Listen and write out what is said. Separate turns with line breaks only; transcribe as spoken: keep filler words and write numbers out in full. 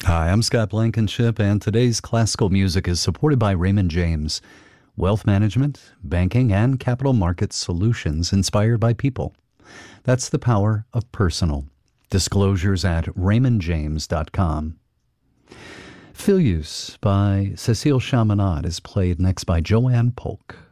Hi, I'm Scott Blankenship, and today's classical music is supported by Raymond James, wealth management, banking, and capital market solutions inspired by people. That's the power of personal. Disclosures at raymond james dot com. Filius by Cecile Chaminade is played next by Joanne Polk.